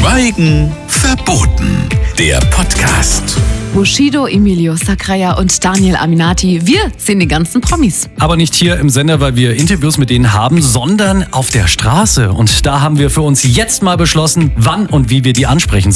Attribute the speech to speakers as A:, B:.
A: Schweigen verboten. Der Podcast.
B: Bushido, Emilio Sacraia und Daniel Aminati. Wir sind die ganzen Promis.
C: Aber nicht hier im Sender, weil wir Interviews mit denen haben, sondern auf der Straße. Und da haben wir für uns jetzt mal beschlossen, wann und wie wir die ansprechen sollen.